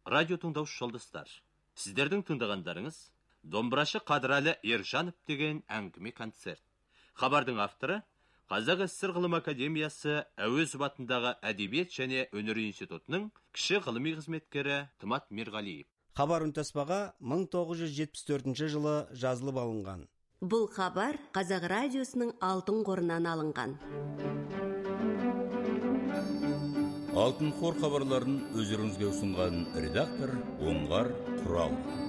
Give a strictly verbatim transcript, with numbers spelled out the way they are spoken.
радио тыңдаушы жолдастар. Сіздердің тыңдағандарыңыз домбырашы Қадырәлі Ержанов деген әңгіме концерт. Хабардың авторы Қазақ СССР ғылым академиясы Әуезов атындағы әдебиет және өнер институтының кіші ғылыми қызметкері Тымат Мерғалиев. Хабар үнтаспаға мың тоғыз жүз жетпіс төртінші жылы жазылып алынған. Бұл хабар Қазақ радиосының алтын қорынан алынған. Алтын қор хабарларын өздеріңізге ұсынған редактор Оңғар Құрал.